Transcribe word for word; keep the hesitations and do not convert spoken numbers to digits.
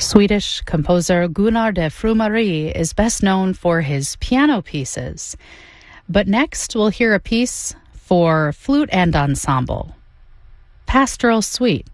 Swedish composer Gunnar de Frumari is best known for his piano pieces. But next we'll hear a piece for flute and ensemble, Pastoral Suite.